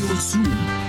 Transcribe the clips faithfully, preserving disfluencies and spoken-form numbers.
Radio Zoom.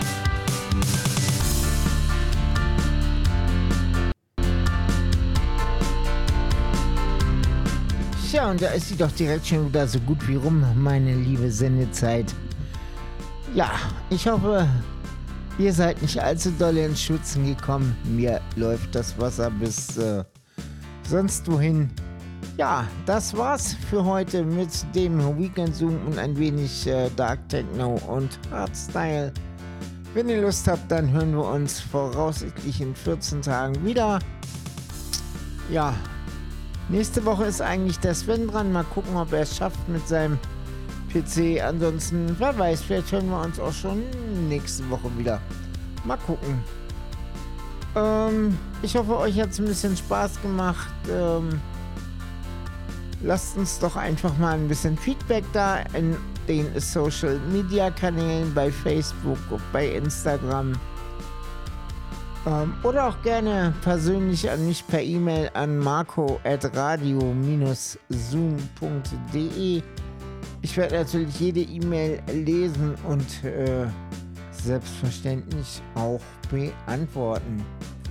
Tja, und da ist sie doch direkt schon wieder so gut wie rum, meine liebe Sendezeit. Ja, ich hoffe, ihr seid nicht allzu doll ins Schwitzen gekommen. Mir läuft das Wasser bis äh, sonst wohin. Ja, das war's für heute mit dem Weekend Zoom und ein wenig äh, Dark Techno und Hardstyle. Wenn ihr Lust habt, dann hören wir uns voraussichtlich in vierzehn Tagen wieder. Ja, nächste Woche ist eigentlich der Sven dran. Mal gucken, ob er es schafft mit seinem P C. Ansonsten, wer weiß, vielleicht hören wir uns auch schon nächste Woche wieder. Mal gucken. Ähm, ich hoffe, euch hat es ein bisschen Spaß gemacht. Ähm, lasst uns doch einfach mal ein bisschen Feedback da in den Social Media Kanälen bei Facebook, bei Instagram. Ähm, oder auch gerne persönlich an mich per E-Mail an marco at radio dash zoom punkt de. Ich werde natürlich jede E-Mail lesen und äh, selbstverständlich auch beantworten.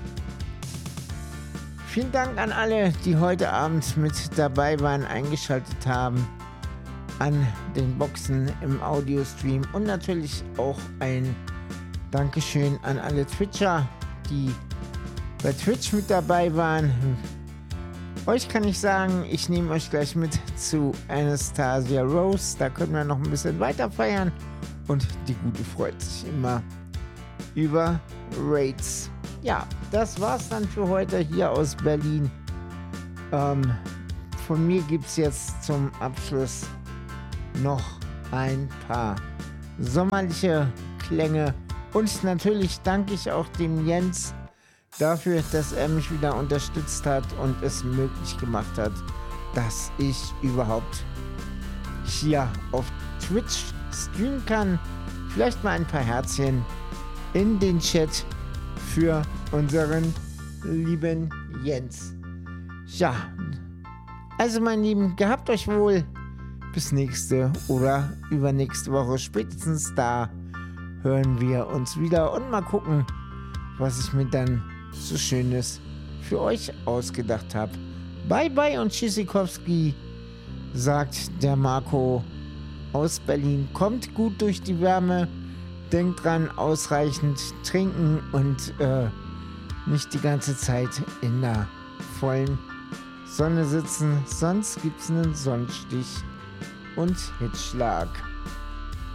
Vielen Dank an alle, die heute Abend mit dabei waren, eingeschaltet haben an den Boxen im Audiostream und natürlich auch ein Dankeschön an alle Twitcher, die bei Twitch mit dabei waren. Euch kann ich sagen, ich nehme euch gleich mit zu Anastasia Rose. Da können wir noch ein bisschen weiter feiern. Und die Gute freut sich immer über Raids. Ja, das war's dann für heute hier aus Berlin. Ähm, von mir gibt es jetzt zum Abschluss noch ein paar sommerliche Klänge. Und natürlich danke ich auch dem Jens dafür, dass er mich wieder unterstützt hat und es möglich gemacht hat, dass ich überhaupt hier auf Twitch streamen kann. Vielleicht mal ein paar Herzchen in den Chat für unseren lieben Jens. Ja, also mein Lieben, gehabt euch wohl. Bis nächste oder übernächste Woche. Spätestens da hören wir uns wieder und mal gucken, was ich mir dann so Schönes für euch ausgedacht habe. Bye bye und Tschüssikowski, sagt der Marco aus Berlin. Kommt gut durch die Wärme. Denkt dran, ausreichend trinken und äh, nicht die ganze Zeit in der vollen Sonne sitzen. Sonst gibt's einen Sonnenstich und Hitzschlag.